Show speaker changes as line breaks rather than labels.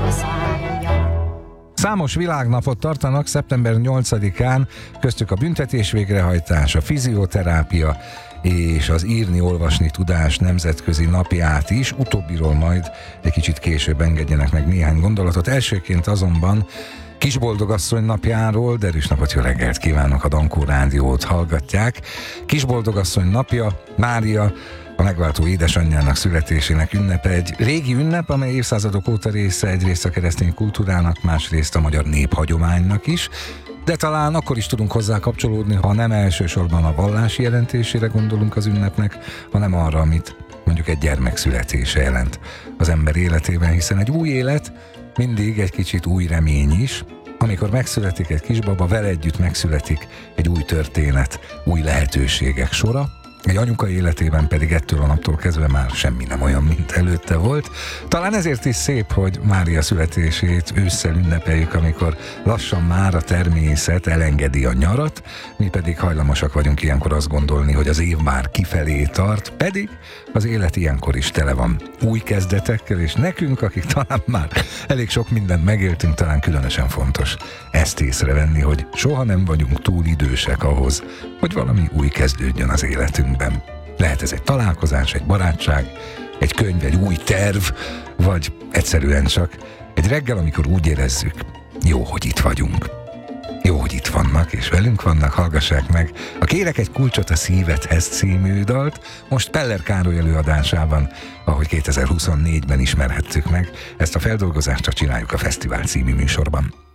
Számos világnapot tartanak szeptember 8-án, köztük a büntetés végrehajtás, a fizioterápia és az írni-olvasni tudás nemzetközi napját is. Utóbbiról majd egy kicsit később engedjenek meg néhány gondolatot. Elsőként azonban Kisboldogasszony napjáról, de erős napot, jó reggelt kívánok, a Dankó Rádiót hallgatják. Kisboldogasszony napja, Mária, a megváltó édesanyjának születésének ünnepe, egy régi ünnep, amely évszázadok óta része egyrészt a keresztény kultúrának, másrészt a magyar néphagyománynak is, de talán akkor is tudunk hozzá kapcsolódni, ha nem elsősorban a vallási jelentésére gondolunk az ünnepnek, hanem arra, amit mondjuk egy gyermek születése jelent az ember életében, hiszen egy új élet mindig egy kicsit új remény is. Amikor megszületik egy kisbaba, vele együtt megszületik egy új történet, új lehetőségek sora. Egy anyuka életében pedig ettől a naptól kezdve már semmi nem olyan, mint előtte volt. Talán ezért is szép, hogy Mária születését ősszel ünnepeljük, amikor lassan már a természet elengedi a nyarat, mi pedig hajlamosak vagyunk ilyenkor azt gondolni, hogy az év már kifelé tart, pedig az élet ilyenkor is tele van új kezdetekkel, és nekünk, akik talán már elég sok mindent megéltünk, talán különösen fontos ezt észrevenni, hogy soha nem vagyunk túl idősek ahhoz, hogy valami új kezdődjön az életünkben. Lehet ez egy találkozás, egy barátság, egy könyv, egy új terv, vagy egyszerűen csak egy reggel, amikor úgy érezzük, jó, hogy itt vagyunk. Jó, hogy itt vannak, és velünk vannak, hallgassák meg a Kérek egy kulcsot a szívedhez című dalt, most Peller Károly előadásában, ahogy 2024-ben ismerhettük meg. Ezt a feldolgozást csak csináljuk a Fesztivál című műsorban.